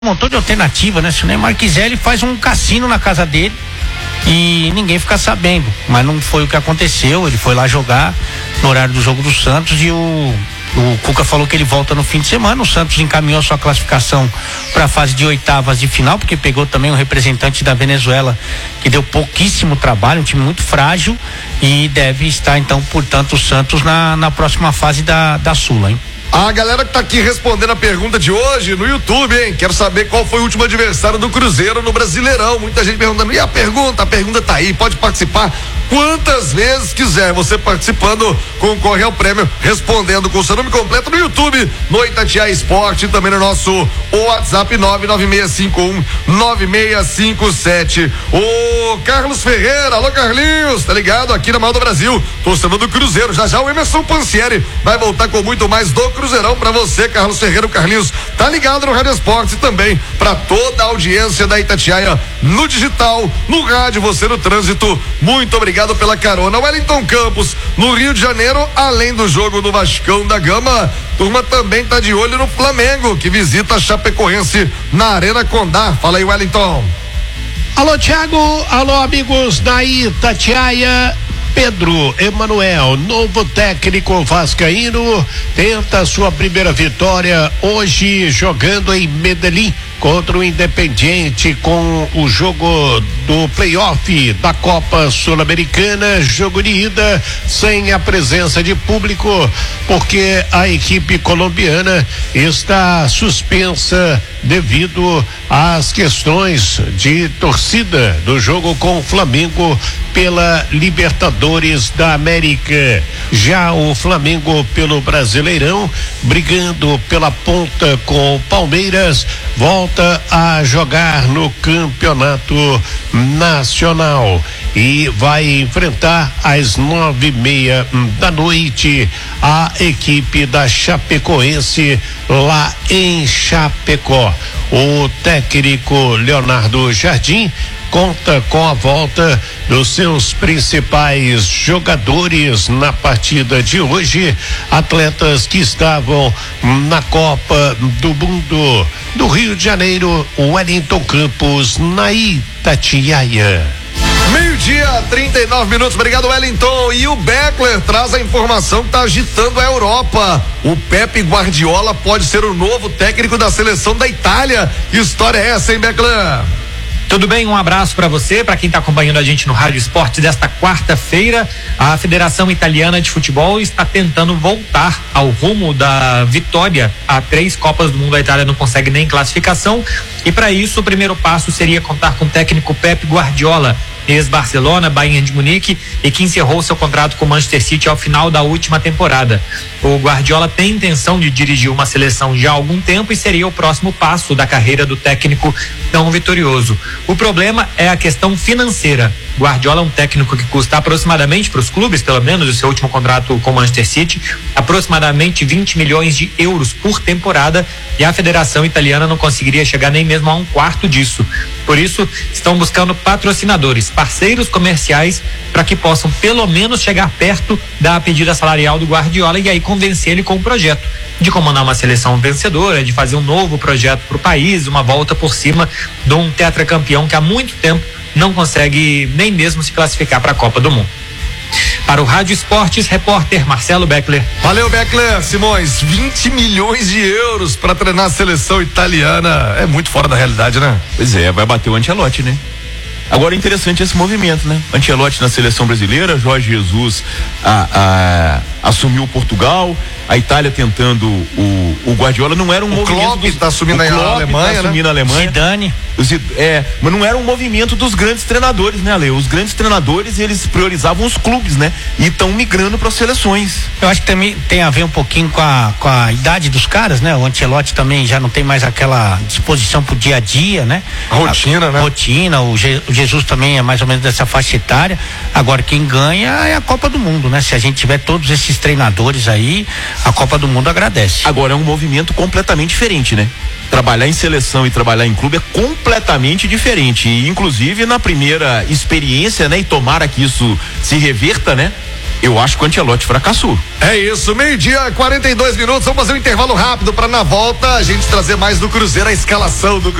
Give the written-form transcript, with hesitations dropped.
um montão de alternativa, né? Se o Neymar quiser, ele faz um cassino na casa dele e ninguém fica sabendo, mas não foi o que aconteceu. Ele foi lá jogar no horário do jogo do Santos e o Cuca falou que ele volta no fim de semana. O Santos encaminhou a sua classificação para a fase de oitavas de final, porque pegou também um representante da Venezuela que deu pouquíssimo trabalho, um time muito frágil, e deve estar então, portanto, o Santos na próxima fase da Sula, hein? A galera que tá aqui respondendo a pergunta de hoje no YouTube, hein? Quero saber qual foi o último adversário do Cruzeiro no Brasileirão. Muita gente perguntando, e a pergunta tá aí, pode participar quantas vezes quiser. Você participando concorre ao prêmio, respondendo com o seu nome completo no YouTube, no Itatiaia Esporte, e também no nosso WhatsApp 996519657. O Carlos Ferreira, alô Carlinhos, tá ligado? Aqui na Maior do Brasil, torcedor do Cruzeiro. Já o Emerson Pansieri vai voltar com muito mais do Cruzeirão pra você, Carlos Ferreira. O Carlinhos tá ligado no Rádio Esporte, e também pra toda a audiência da Itatiaia no digital, no rádio, você no trânsito. Muito obrigado pela carona. Wellington Campos, no Rio de Janeiro, além do jogo do Vascão da Gama, turma também tá de olho no Flamengo, que visita a Chapecoense na Arena Condá. Fala aí, Wellington. Alô, Thiago, alô, amigos da Itatiaia. Pedro Emanuel, novo técnico vascaíno, tenta sua primeira vitória hoje jogando em Medellín contra o Independiente, com o jogo do playoff da Copa Sul-Americana, jogo de ida sem a presença de público, porque a equipe colombiana está suspensa devido às questões de torcida do jogo com o Flamengo pela Libertadores da América. Já o Flamengo pelo Brasileirão, brigando pela ponta com o Palmeiras, volta a jogar no Campeonato Nacional e vai enfrentar às 9:30 da noite a equipe da Chapecoense lá em Chapecó. O técnico Leonardo Jardim conta com a volta dos seus principais jogadores na partida de hoje, atletas que estavam na Copa do Mundo do Rio de Janeiro. Wellington Campos, na Itatiaia. 12:39 minutos, obrigado, Wellington. E o Beckler traz a informação que tá agitando a Europa. O Pepe Guardiola pode ser o novo técnico da seleção da Itália. Que história é essa, hein, Beckler? Tudo bem? Um abraço para você, para quem está acompanhando a gente no Rádio Esporte desta quarta-feira. A Federação Italiana de Futebol está tentando voltar ao rumo da vitória. Há 3 Copas do Mundo, a Itália não consegue nem classificação, e para isso o primeiro passo seria contar com o técnico Pep Guardiola, ex-Barcelona, Bayern de Munique, e que encerrou seu contrato com o Manchester City ao final da última temporada. O Guardiola tem intenção de dirigir uma seleção já há algum tempo e seria o próximo passo da carreira do técnico tão vitorioso. O problema é a questão financeira. Guardiola é um técnico que custa aproximadamente, para os clubes, pelo menos, o seu último contrato com o Manchester City, aproximadamente 20 milhões de euros por temporada, e a Federação Italiana não conseguiria chegar nem mesmo a 1/4 disso. Por isso, estão buscando patrocinadores, parceiros comerciais, para que possam pelo menos chegar perto da pedida salarial do Guardiola e aí convencer ele com um projeto de comandar uma seleção vencedora, de fazer um novo projeto para o país, uma volta por cima de um tetracampeão que há muito tempo não consegue nem mesmo se classificar para a Copa do Mundo. Para o Rádio Esportes, repórter Marcelo Beckler. Valeu, Beckler. Simões, 20 milhões de euros para treinar a seleção italiana. É muito fora da realidade, né? Pois é, vai bater o Ancelotti, né? Agora é interessante esse movimento, né? Ancelotti na seleção brasileira, Jorge Jesus assumiu Portugal, a Itália tentando o Guardiola. Não era um movimento. Klopp está assumindo a Alemanha, assumindo a Alemanha. Zidane. Mas não era um movimento dos grandes treinadores, né, Ale? Os grandes treinadores, eles priorizavam os clubes, né? E estão migrando para as seleções. Eu acho que também tem a ver um pouquinho com a idade dos caras, né? O Ancelotti também já não tem mais aquela disposição pro dia a dia, né? Rotina, né? Rotina, o Jesus também é mais ou menos dessa faixa etária. Agora quem ganha é a Copa do Mundo, né? Se a gente tiver todos esses treinadores aí, a Copa do Mundo agradece. Agora é um movimento completamente diferente, né? Trabalhar em seleção e trabalhar em clube é completamente diferente, e inclusive na primeira experiência, né, e tomara que isso se reverta, né, eu acho que o Ancelotti fracassou. É isso, 12:42. Vamos fazer um intervalo rápido para na volta a gente trazer mais do Cruzeiro, a escalação do